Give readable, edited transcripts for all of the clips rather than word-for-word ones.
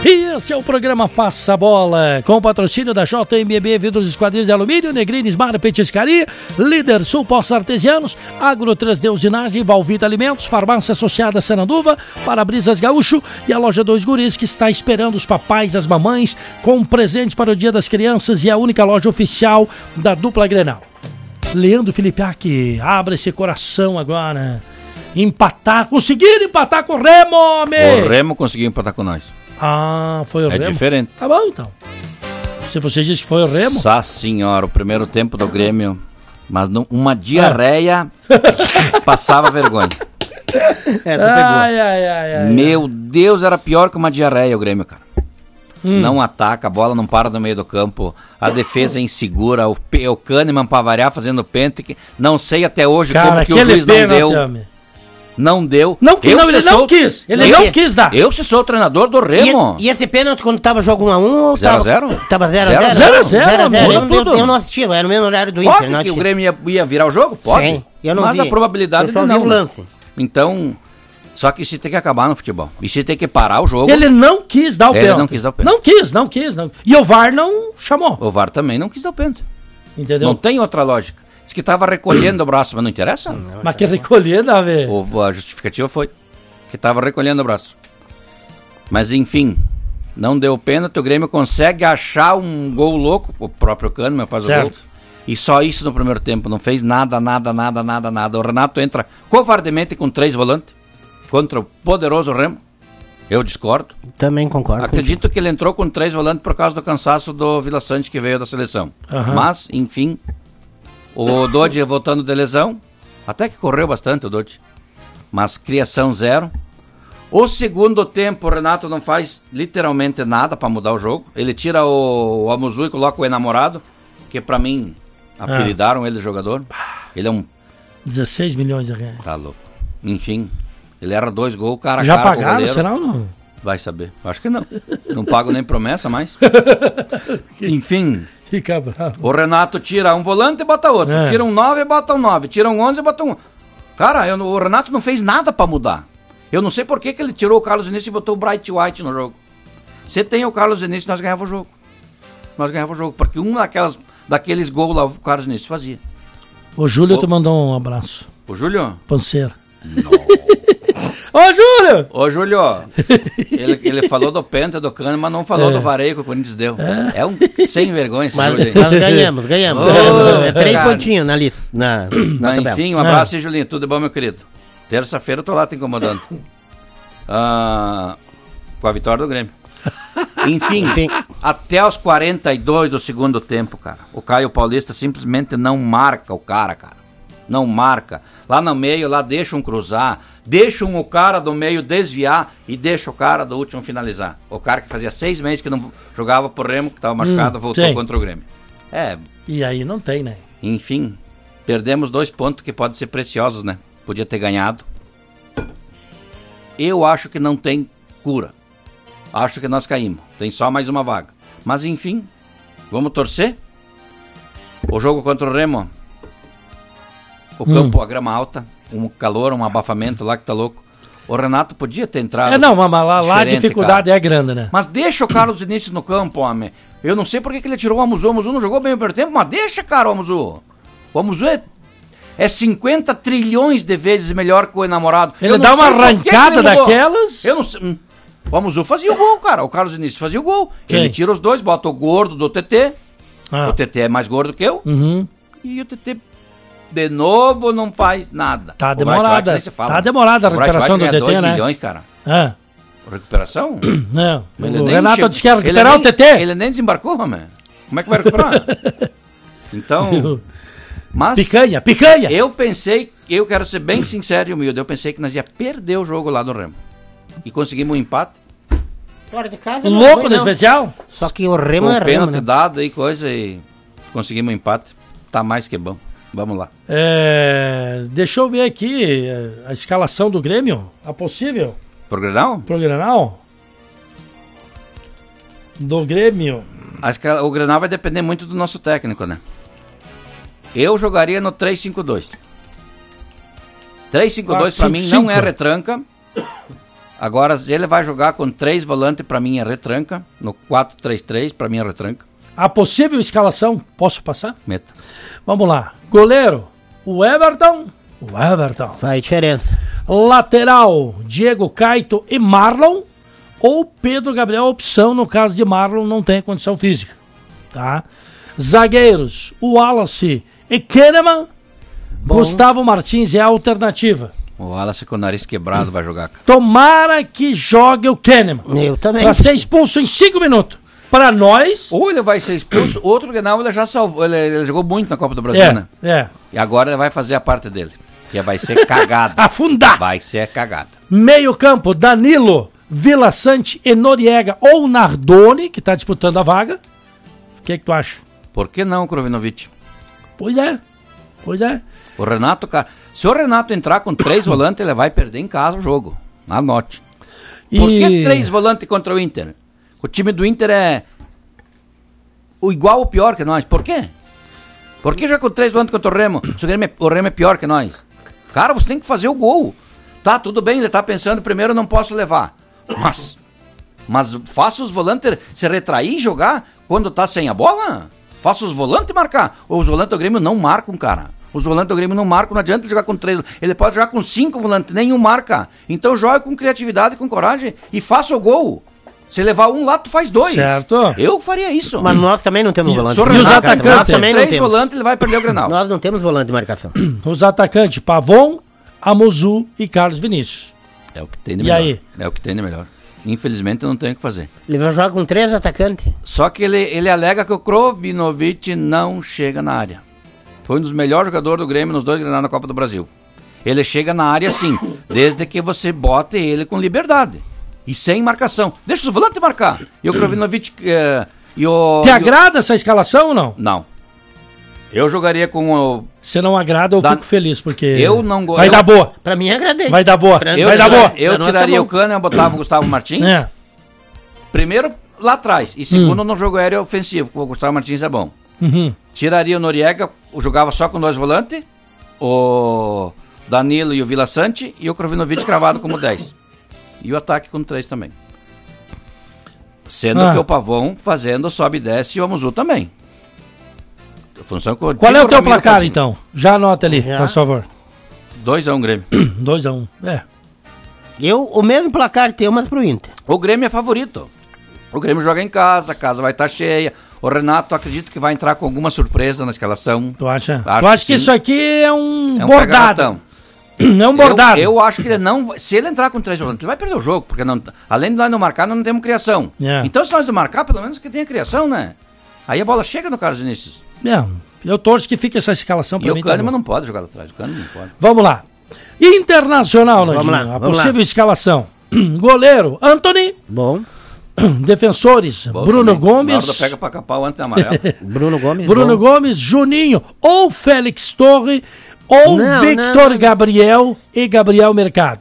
E este é o programa Passa a Bola, com o patrocínio da JMB Vidros Esquadrias de Alumínio, Negrines Mar Petiscaria, Líder Sul Postos Artesianos, Agro 3D Usinagem, Valvita Alimentos, Farmácia Associada Sananduva, Para-Brisas Gaúcho e a Loja 2 Guris, que está esperando os papais e as mamães com um presente para o Dia das Crianças e a única loja oficial da dupla Grenal. Leandro Filipiak, abre esse coração agora. Empatar, conseguiram empatar com o Remo, homem! O Remo conseguiu empatar com nós. Ah, foi o Remo? É diferente. Tá bom, então. Se você diz que foi o Remo... Nossa senhora, o primeiro tempo do Grêmio, mas uma diarreia passava vergonha. Meu Deus, era pior que uma diarreia o Grêmio, cara. Não ataca, a bola não para no meio do campo, a defesa é insegura, o Kahneman pra variar fazendo pênalti, não sei até hoje como que o juiz não deu. Não deu. Não quis, ele não quis. Ele não quis dar. Eu se sou o treinador do Remo. E esse pênalti quando tava jogo 1-1? 0-0? Tava 0-0. Eu não assisti, era no mesmo horário do Inter. Pode que o Grêmio ia virar o jogo? Pode. Sim, eu não mas vi. A probabilidade eu só não. Vi o lance. Então, só que isso tem que acabar no futebol. Isso tem que parar o jogo. Ele não quis dar o pênalti. Ele não quis dar o pênalti. Não quis. E o VAR não chamou. O VAR também não quis dar o pênalti. Entendeu? Não tem outra lógica. Diz que estava recolhendo o braço, mas não interessa? Mas que recolhendo, velho. A justificativa foi que estava recolhendo o braço. Mas enfim, não deu pênalti. O Grêmio consegue achar um gol louco. O próprio Kahneman faz o gol. E só isso no primeiro tempo. Não fez nada. O Renato entra covardemente com 3 volantes contra o poderoso Remo. Eu discordo. Também concordo. Acredito que ele entrou com 3 volantes por causa do cansaço do Vila Sante que veio da seleção. Mas, enfim... O Dodge voltando de lesão, até que correu bastante o Dodge, mas criação 0. O segundo tempo, o Renato não faz literalmente nada para mudar o jogo. Ele tira o Amuzu e coloca o enamorado, que para mim apelidaram ele de jogador. Ele é um... 16 milhões de reais. Tá louco. Enfim, ele erra 2 gols, cara a já cara. Já pagaram, será ou não? Vai saber. Acho que não. Não pago nem promessa mais. Enfim... Fica bravo. O Renato tira um volante e bota outro. Tira um 9 e bota um 9. Tira um 11 e bota um... Cara, o Renato não fez nada pra mudar. Eu não sei por que ele tirou o Carlos Vinícius e botou o Bright White no jogo. Se tem o Carlos Vinícius, nós ganhávamos o jogo. Porque daqueles gols lá o Carlos Vinícius fazia. O Júlio te mandou um abraço. O Júlio? Panceira. Ô, Júlio, ele falou do pênalti do Cano, mas não falou do vareio que o Corinthians deu. É um sem vergonha esse mas, Júlio. Mas ganhamos. 3 pontinhos na lista. Na enfim, um abraço, Julinho. Tudo bom, meu querido? Terça-feira eu tô lá te incomodando. Com a vitória do Grêmio. Enfim, até os 42 do segundo tempo, cara, o Caio Paulista simplesmente não marca o cara. Não marca. Lá no meio, lá deixam cruzar, deixam o cara do meio desviar e deixa o cara do último finalizar. O cara que fazia 6 meses que não jogava pro Remo, que estava machucado, voltou contra o Grêmio. E aí não tem, né? Enfim, perdemos 2 pontos que podem ser preciosos, né? Podia ter ganhado. Eu acho que não tem cura. Acho que nós caímos. Tem só mais uma vaga. Mas enfim, vamos torcer. O jogo contra o Remo... O campo, a grama alta, um calor, um abafamento lá que tá louco. O Renato podia ter entrado. Mas lá a dificuldade é grande, né? Mas deixa o Carlos Vinícius no campo, homem. Eu não sei por que ele tirou o Amuzu. O Amuzu não jogou bem o primeiro tempo, mas deixa, cara, o Amuzu. O Amuzu é 50 trilhões de vezes melhor que o enamorado. Ele dá uma arrancada daquelas. Eu não sei. O Amuzu fazia o gol, cara. O Carlos Vinícius fazia o gol. Quem? Ele tira os dois, bota o gordo do TT. O TT é mais gordo que eu. E o TT... De novo, não faz nada. Tá demorada. Tá demorada a recuperação do TT, 2 né? 2 milhões, cara. Recuperação? Não. O Renato disse que ia recuperar o TT. Ele nem desembarcou, homem. Como é que vai recuperar? Então... Mas... Picanha! Eu pensei, eu quero ser bem sincero e humilde, eu pensei que nós ia perder o jogo lá do Remo. E conseguimos um empate. Fora de casa, louco no especial. Só que o Remo é Remo, pênalti dado aí, coisa, e conseguimos um empate. Tá mais que bom. Vamos lá. Deixa eu ver aqui a escalação do Grêmio. A possível? Pro Grenal? Do Grêmio. O Grenal vai depender muito do nosso técnico, né? Eu jogaria no 3-5-2. 3-5-2 pra mim não é retranca. Agora, se ele vai jogar com 3 volantes, pra mim é retranca. No 4-3-3, pra mim é retranca. A possível escalação, posso passar? Meta. Vamos lá. Goleiro, o Everton. Faz diferença. Lateral, Diego Caito e Marlon. Ou Pedro Gabriel, opção no caso de Marlon não tem condição física. Tá? Zagueiros, o Wallace e Kahneman. Gustavo Martins é a alternativa. O Wallace com o nariz quebrado vai jogar. Tomara que jogue o Kahneman. Eu também. Pra ser expulso em 5 minutos. Pra nós... Ou ele vai ser expulso, outro Grenal ele já salvou. Ele jogou muito na Copa do Brasil, né? E agora ele vai fazer a parte dele. Que vai ser cagado. Afundar. Vai ser cagado. Meio campo, Danilo, Vila Sante e Noriega ou Nardoni, que tá disputando a vaga. O que tu acha? Por que não, Krovinovic? Pois é. O Renato, cara... Se o Renato entrar com 3 volantes, ele vai perder em casa o jogo. Anote. Por que 3 volantes contra o Inter? O time do Inter é o igual ou pior que nós. Por quê? Por que já com 3 volantes contra o Remo? O Remo é pior que nós. Cara, você tem que fazer o gol. Tá, tudo bem, ele tá pensando, primeiro não posso levar. Mas faça os volantes se retrair e jogar quando tá sem a bola. Faça os volantes marcar. Os volantes do Grêmio não marcam, cara. Os volantes do Grêmio não marcam, não adianta ele jogar com 3. Ele pode jogar com 5 volantes, nenhum marca. Então joga com criatividade, com coragem e faça o gol. Se levar um lá, tu faz 2. Certo. Eu faria isso. Mas nós também não temos volante. E os atacantes? Nós também não 3 temos. volantes, ele vai perder o Grenal. Nós não temos volante de marcação. Os atacantes, Pavon, Amozu e Carlos Vinícius. É o que tem de E melhor. aí? É o que tem de melhor. Infelizmente, eu não tenho o que fazer. Ele vai jogar com 3 atacantes. Só que ele alega que o Krovinovic não chega na área. Foi um dos melhores jogadores do Grêmio nos 2 Grenal na Copa do Brasil. Ele chega na área sim, desde que você bote ele com liberdade. E sem marcação. Deixa os volantes marcar. E o Krovinovic... Te agrada essa escalação ou não? Não. Eu jogaria com o... Se não agrada, eu fico feliz, porque... Eu não gosto... Vai dar boa. Pra mim, agradei. Vai dar boa. Eu tiraria o Kahneman, botava o Gustavo Martins. Primeiro, lá atrás. E segundo, no jogo aéreo ofensivo, porque o Gustavo Martins é bom. Tiraria o Noriega, jogava só com 2 volantes. O Danilo e o Vila Sante. E o Krovinovic cravado como 10. E o ataque com 3 também. Sendo que o Pavon fazendo sobe e desce e o Amozu também. Função que Qual é o teu placar, então? Já anota ali, por favor. 2-1 Grêmio. 2-1, O mesmo placar teu, mas pro Inter. O Grêmio é favorito. O Grêmio joga em casa, a casa vai estar cheia. O Renato, acredito que vai entrar com alguma surpresa na escalação. Tu acha? Acho Tu acha que isso aqui é um bordado? É um bordado. Eu acho que ele não... Se ele entrar com 3 volantes, ele vai perder o jogo. Porque não, além de nós não marcar, nós não temos criação. Então, se nós não marcar, pelo menos que tenha criação, né? Aí a bola chega no Carlos Vinícius. Eu torço que fique essa escalação pra mim. E o Kahneman não pode jogar lá atrás. O Kahneman não pode. Vamos lá. Internacional, Vamos lá. A possível escalação. Goleiro, Anthony. Bom. Defensores, Bruno Gomes. Guarda pega pra capar o Anthony amarelo. Bruno Gomes, Juninho ou Félix Torre ou Victor Gabriel e Gabriel Mercado.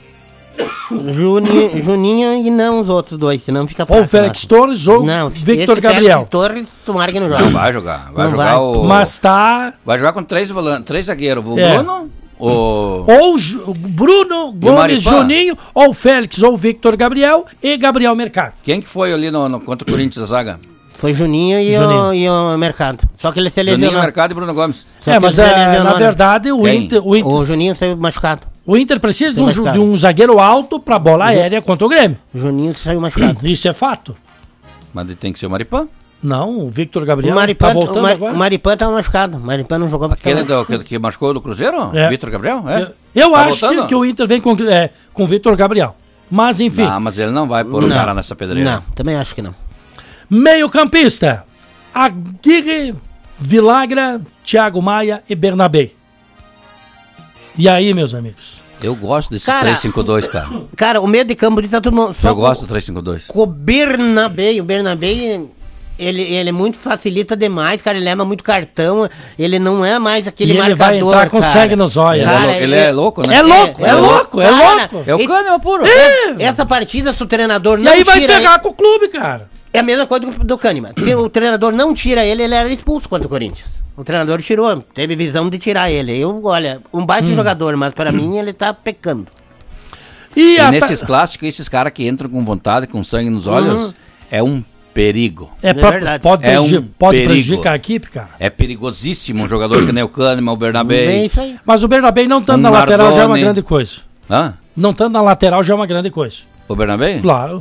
Juninho e não os outros 2, senão fica fácil. Ou Félix Torres ou Victor Gabriel. Félix Torres, tomara que não joga. Não vai jogar. Vai jogar o... Mas tá... Vai jogar com 3 volantes, 3 zagueiros. O Bruno... Ou Bruno Gomes, Juninho, ou Félix, ou Victor Gabriel e Gabriel Mercado. Quem que foi ali contra o Corinthians, a zaga? Foi Juninho e o Mercado. Só que ele se lesionou. Juninho, Mercado e Bruno Gomes. Mas na verdade o Inter... O Juninho saiu machucado. O Inter precisa de um zagueiro alto pra bola aérea contra o Grêmio. O Juninho saiu machucado. Isso é fato. Mas ele tem que ser o Maripan? Não, o Victor Gabriel tá voltando agora. O Maripan tá machucado. O Maripan não jogou porque... Aquele que machucou do Cruzeiro? Victor Gabriel? Eu acho que o Inter vem com o Victor Gabriel. Mas enfim. Mas ele não vai pôr o cara nessa pedreira. Não, também acho que não. Meio campista. Aguirre, Vilagra, Thiago Maia e Bernabé. E aí, meus amigos? Eu gosto desse 3-5-2, cara. Cara, o meio de campo tá todo mundo... Eu gosto do 3-5-2. Com o Bernabé, ele muito facilita demais, cara. Ele leva muito cartão. Ele não é mais aquele marcador. Ele vai entrar com sangue nos olhos. Ele é louco, né? É louco. É o Kahneman puro. Essa partida, se o treinador não tira... E aí vai tira pegar com o clube, cara. É a mesma coisa do Kahneman. Se o treinador não tira ele era expulso contra o Corinthians. O treinador tirou, teve visão de tirar ele. Olha, um baita jogador, mas pra mim ele tá pecando. E nesses clássicos, esses caras que entram com vontade, com sangue nos olhos, é um perigo. Verdade. Pode prejudicar a equipe, cara. É perigosíssimo um jogador que nem o Kahneman, o Bernabé. Isso aí. Mas o Bernabé não estando na lateral já é uma grande coisa. Hã? Não estando na lateral já é uma grande coisa. O Bernabé? Claro.